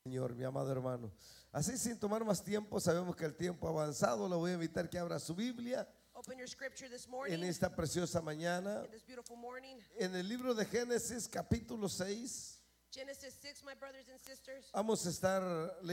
Señor, mi amado hermano. Así, sin tomar más tiempo, sabemos que el tiempo ha avanzado. Le voy a invitar que abra su Biblia Open your scripture this morning, en esta preciosa mañana, in this beautiful morning. en el libro de Génesis capítulo 6. Genesis 6, my brothers and sisters. Vamos a estar